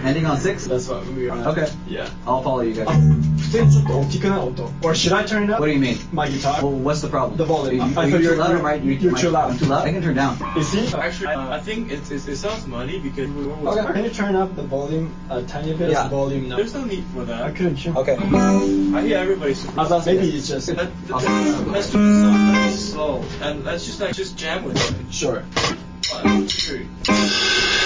Ending on 6? That's what we are. Okay. Yeah. I'll follow you guys. 普通にちょっと大きくない音 Or should I turn it up? What do you mean? My guitar? Well, what's the problem? The volume. You, I thought you're you- loud, right? you're too loud. I'm too loud? I can turn down. Is he? Actually, I think it sounds muddy because we were. Okay. Can you turn up the volume a tiny bit? Yeah. The volume now. There's no need for that. I couldn't hear. Okay. I hear everybody super. Maybe it's just. Let's do the song very slow and let's just jam with it. Sure. 1, 2.